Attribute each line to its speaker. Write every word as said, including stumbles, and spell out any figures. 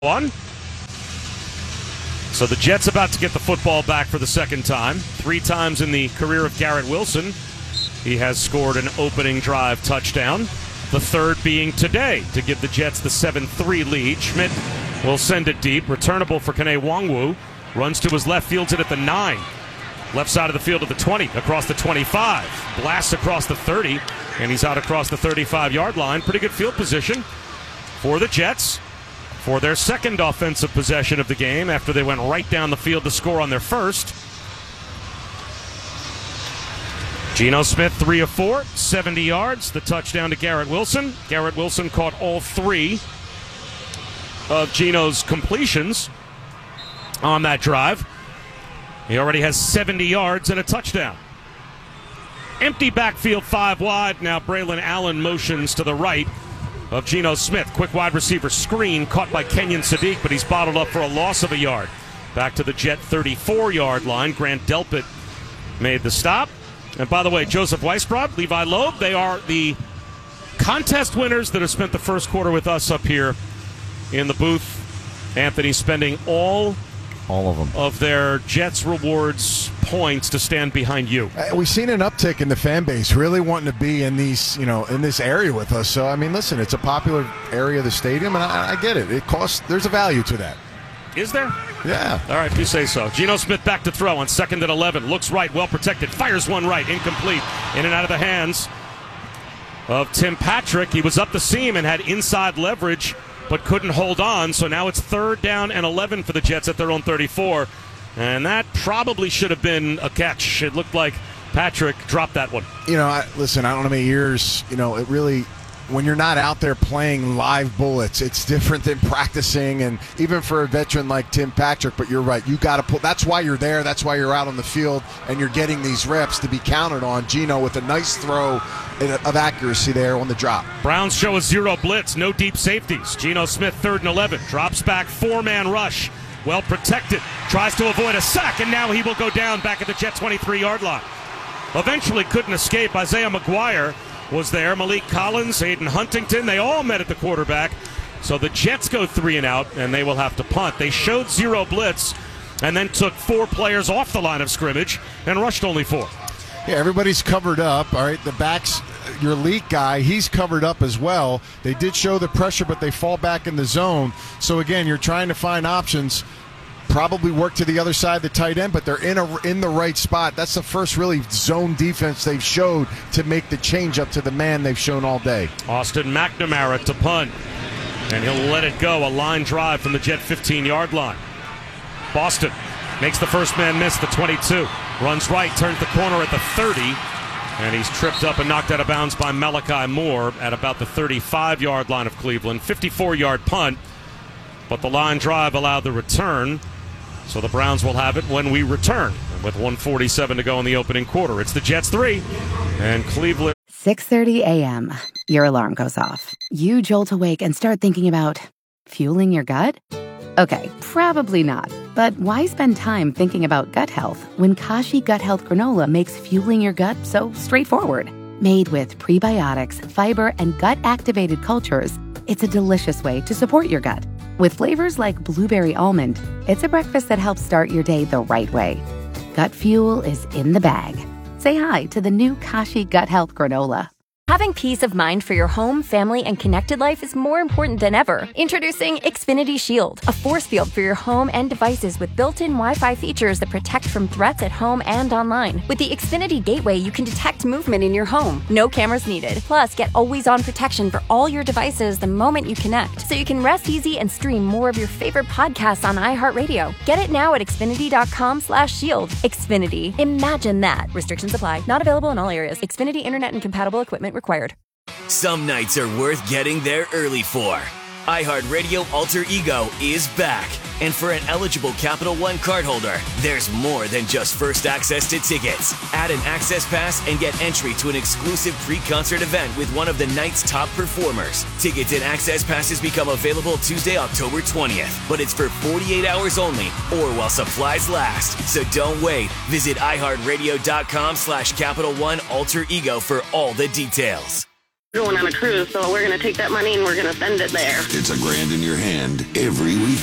Speaker 1: One. So the Jets about to get the football back for the second time. Three times in the career of Garrett Wilson, he has scored an opening drive touchdown. The third being today to give the Jets the seven three lead. Schmidt will send it deep. Returnable for Kene Nwangwu. Runs to his left, fields it at the nine. Left side of the field at the twenty, across the twenty-five. Blasts across the thirty, and he's out across the thirty-five-yard line. Pretty good field position for the Jets for their second offensive possession of the game after they went right down the field to score on their first. Geno Smith, three of four, seventy yards. The touchdown to Garrett Wilson. Garrett Wilson caught all three of Geno's completions on that drive. He already has seventy yards and a touchdown. Empty backfield, five wide. Now Braylon Allen motions to the right of Geno Smith. Quick wide receiver screen caught by Kenyon Sadiq, but he's bottled up for a loss of a yard. Back to the Jet thirty-four-yard line. Grant Delpit made the stop. And by the way, Joseph Weisbrod, Levi Loeb, they are the contest winners that have spent the first quarter with us up here in the booth. Anthony spending all
Speaker 2: All of them.
Speaker 1: Of their Jets rewards points to stand behind you.
Speaker 2: Uh, we've seen an uptick in the fan base really wanting to be in these, you know, in this area with us. So I mean, listen, it's a popular area of the stadium, and I, I get it. It costs. There's a value to that.
Speaker 1: Is there?
Speaker 2: Yeah.
Speaker 1: All right, if you say so. Geno Smith back to throw on second and eleven. Looks right, well protected. Fires one right, incomplete. In and out of the hands of Tim Patrick. He was up the seam and had inside leverage, but couldn't hold on. So now it's third down and eleven for the Jets at their own thirty-four. And that probably should have been a catch. It looked like Patrick dropped that one.
Speaker 2: You know, I, listen, I don't know how many years, you know, it really, when you're not out there playing live bullets, it's different than practicing, and even for a veteran like Tim Patrick. But you're right, you got to pull. That's why you're there. That's why you're out on the field, and you're getting these reps to be counted on. Geno with a nice throw of accuracy there on the drop.
Speaker 1: Browns show a zero blitz, no deep safeties. Geno Smith, third and eleven, drops back, four-man rush. Well protected, tries to avoid a sack, and now he will go down back at the Jet twenty-three-yard line. Eventually couldn't escape. Isaiah McGuire was there. Malik Collins, Aiden Huntington, they all met at the quarterback. So the Jets go three and out, and they will have to punt. They showed zero blitz and then took four players off the line of scrimmage and rushed only four.
Speaker 2: Yeah, everybody's covered up. All right, the backs, your elite guy, he's covered up as well. They did show the pressure, but they fall back in the zone. So, again, you're trying to find options. Probably work to the other side of the tight end, but they're in a, in the right spot. That's the first really zone defense they've showed to make the change up to the man they've shown all day.
Speaker 1: Austin McNamara to punt, and he'll let it go. A line drive from the Jet fifteen-yard line. Boston makes the first man miss, the twenty-two. Runs right, turns the corner at the thirty, and he's tripped up and knocked out of bounds by Malachi Moore at about the thirty-five-yard line of Cleveland. fifty-four-yard punt, but the line drive allowed the return. So the Browns will have it when we return with one forty-seven to go in the opening quarter. It's the Jets three and Cleveland.
Speaker 3: six thirty a.m. Your alarm goes off. You jolt awake and start thinking about fueling your gut? Okay, probably not. But why spend time thinking about gut health when Kashi Gut Health Granola makes fueling your gut so straightforward? Made with prebiotics, fiber, and gut-activated cultures, it's a delicious way to support your gut. With flavors like blueberry almond, it's a breakfast that helps start your day the right way. Gut fuel is in the bag. Say hi to the new Kashi Gut Health Granola.
Speaker 4: Having peace of mind for your home, family, and connected life is more important than ever. Introducing Xfinity Shield, a force field for your home and devices with built-in Wi-Fi features that protect from threats at home and online. With the Xfinity Gateway, you can detect movement in your home. No cameras needed. Plus, get always-on protection for all your devices the moment you connect, so you can rest easy and stream more of your favorite podcasts on iHeartRadio. Get it now at Xfinity.com slash shield. Xfinity. Imagine that. Restrictions apply. Not available in all areas. Xfinity Internet and compatible equipment required.
Speaker 5: Some nights are worth getting there early for. iHeartRadio Alter Ego is back. And for an eligible Capital One cardholder, there's more than just first access to tickets. Add an access pass and get entry to an exclusive pre-concert event with one of the night's top performers. Tickets and access passes become available Tuesday, October twentieth. But it's for forty-eight hours only, or while supplies last. So don't wait. Visit iHeartRadio.com slash Capital One Alter Ego for all the details.
Speaker 6: going on a cruise, so we're going to take that money and we're going to send it there.
Speaker 7: It's a grand in your hand every week.